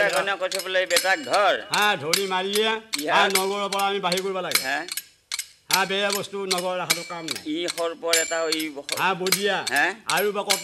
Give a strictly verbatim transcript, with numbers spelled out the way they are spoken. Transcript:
কইনা কৈছে বোলে বেটাক ধৰ হা ধৰি মাৰিয়ে হা নগৰৰ পৰা আমি বাহিৰ কৰিব লাগে হা হা বেয়া বস্তু নগৰ ৰাখাটো কাম নাই ই সৰ্পৰ এটা ই হা বদিয়া হা আৰু বা কত